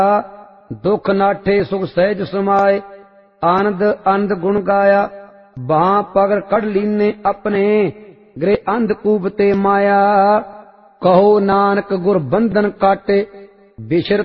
दुख नाठे सुख सहज समाए। आनंद आनंद गुण गाया बाह पगर कढ़ लीने अपने। गृह अंधकूप ते माया कहो नानक गुर बंधन काटे। बिछर